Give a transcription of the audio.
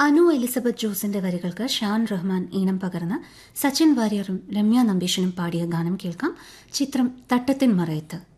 Anu Elizabeth ജോസിന്റെ വരികൾക്ക് ഷാൻ റഹ്മാൻ ഈണം പകർന്ന് സച്ചിൻ വാര്യറും രമ്യ നമ്പീശനും പാടിയ ഗാനം കേൾക്കാം. ചിത്രം തട്ടത്തിൻ മറയത്ത്.